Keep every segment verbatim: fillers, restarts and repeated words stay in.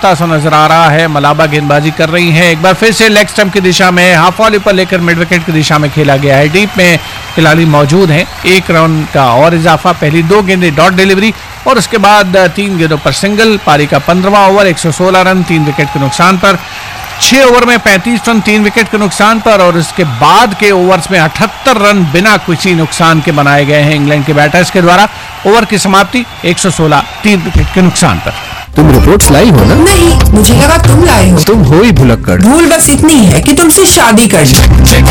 उठता सा नजर आ रहा है। मलाबा गेंदबाजी कर रही हैं, एक बार फिर से लेग स्टंप की दिशा में हाफ वॉली पर लेकर मिड विकेट की दिशा में खेला गया है। डीप में खिलाड़ी मौजूद हैं, एक रन का और इजाफा। पहली दो गेंदें डॉट डिलीवरी और उसके बाद तीन गेंदों पर सिंगल। पारी का पंद्रहवां ओवर, एक सौ सोलह रन तीन विकेट के नुकसान पर। छह ओवर में पैंतीस रन तीन विकेट के नुकसान पर और उसके बाद के ओवर्स में अठहत्तर रन बिना किसी नुकसान के बनाए गए हैं इंग्लैंड के बैटर्स के द्वारा। ओवर की समाप्ति एक सौ सोलह तीन विकेट के नुकसान पर। तुम रिपोर्ट्स लाई हो ना? नहीं, मुझे लगा तुम लाए हो। तुम हो ही भुलक्कड़। भूल बस इतनी है कि तुमसे शादी कर ली।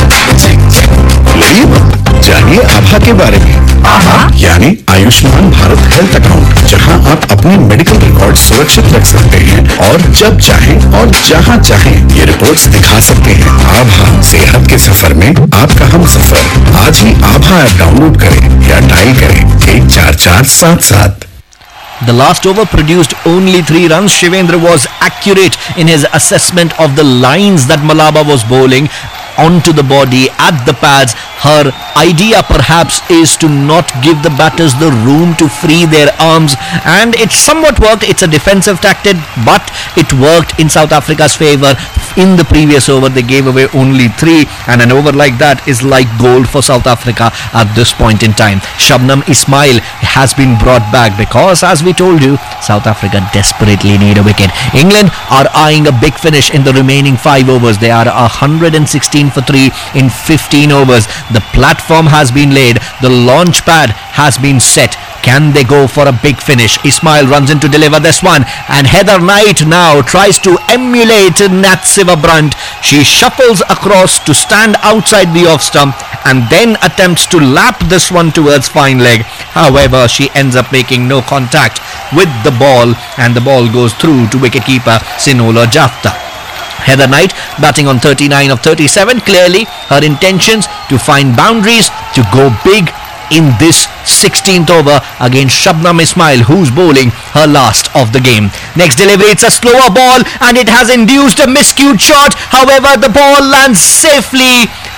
जानिए आभा के बारे में। आभा यानी आयुष्मान भारत हेल्थ अकाउंट, जहां आप अपने मेडिकल रिकॉर्ड सुरक्षित रख सकते हैं और जब चाहें और जहां चाहें ये रिपोर्ट्स दिखा सकते हैं। आभा, सेहत के सफर में आपका हम सफर। आज ही आभा ऐप डाउनलोड करें या डायल करें एक चार चार सात सात। The last over produced only three runs. Shivendra was accurate in his assessment of the lines that Malaba was bowling onto the body at the pads. Her idea perhaps is to not give the batters the room to free their arms, and it somewhat worked. It's a defensive tactic, but it worked in South Africa's favour. In the previous over they gave away only three, and an over like that is like gold for South Africa at this point in time. Shabnam Ismail has been brought back because, as we told you, South Africa desperately need a wicket. England are eyeing a big finish in the remaining five overs. They are one hundred sixteen for three in fifteen overs. The platform has been laid. The launch pad has been set. Can they go for a big finish? Ismail runs in to deliver this one, and Heather Knight now tries to emulate Natsiva Brunt. She shuffles across to stand outside the off stump and then attempts to lap this one towards fine leg. However, she ends up making no contact with the ball, and the ball goes through to wicketkeeper Sinola Jafta. Heather Knight batting on thirty-nine of thirty-seven. Clearly her intentions to find boundaries, to go big in this sixteenth over against Shabnam Ismail, who's bowling her last of the game. Next delivery, it's a slower ball and it has induced a miscued shot. However, the ball lands safely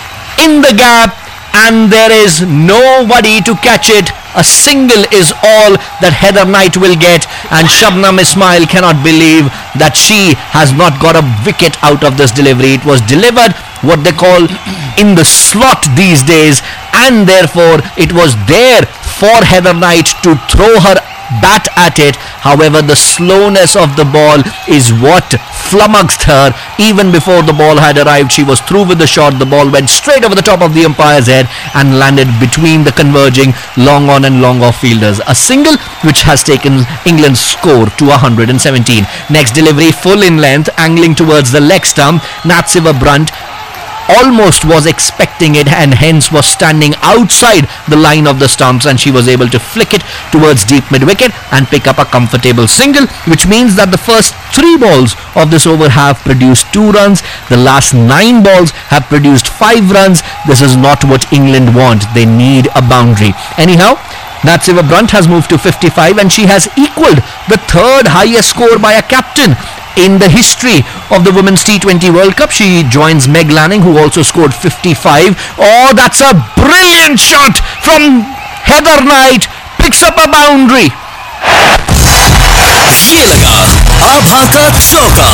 in the gap and there is nobody to catch it. A single is all that Heather Knight will get, and Shabnam Ismail cannot believe that she has not got a wicket out of this delivery. It was delivered what they call in the slot these days, and therefore it was there for Heather Knight to throw her bat at it. However, the slowness of the ball is what flummoxed her. Even before the ball had arrived, she was through with the shot. The ball went straight over the top of the umpire's head and landed between the converging long on and long off fielders. A single which has taken England's score to one hundred seventeen. Next delivery, full in length, angling towards the leg stump. Natsiva Brunt almost was expecting it and hence was standing outside the line of the stumps, and she was able to flick it towards deep mid wicket and pick up a comfortable single, which means that the first three balls of this over have produced two runs. The last nine balls have produced five runs. This is not what England want. They need a boundary. Anyhow, Natsiva Brunt has moved to fifty-five and she has equalled the third highest score by a captain in the history of the Women's T twenty World Cup. She joins Meg Lanning, who also scored fifty-five. Oh, that's a brilliant shot from Heather Knight. Picks up a boundary. ये लगा आभा का चौका.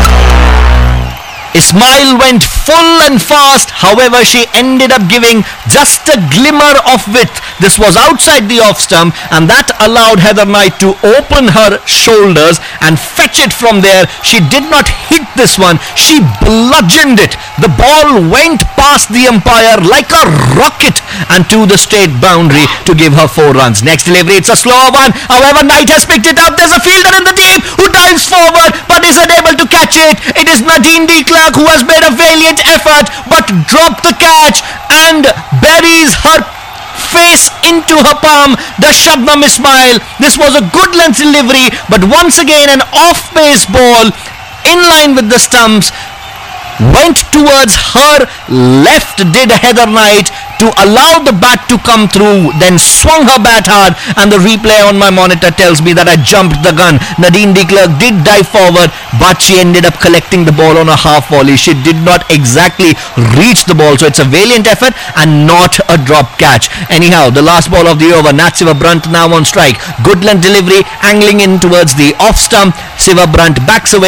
Ismail went full and fast, however she ended up giving just a glimmer of width. This was outside the off stump and that allowed Heather Knight to open her shoulders and fetch it from there. She did not hit this one, she bludgeoned it. The ball went past the umpire like a rocket and to the straight boundary to give her four runs. Next delivery, it's a slower one, however Knight has picked it up. There's a fielder in the deep who dives forward but is unable to catch it. It is Nadine de Klerk who has made a valiant effort but dropped the catch and buries her face into her palm. The Shabnam Ismail. This was a good length delivery, but once again an off-pace ball in line with the stumps went towards her left, did Heather Knight, to allow the bat to come through, then swung her bat hard, and the replay on my monitor tells me that I jumped the gun. Nadine de Klerk did dive forward, but she ended up collecting the ball on a half volley. She did not exactly reach the ball, so it's a valiant effort and not a drop catch. Anyhow, the last ball of the over, Natsiva Brunt now on strike. Good length delivery, angling in towards the off stump. Siva Brunt backs away.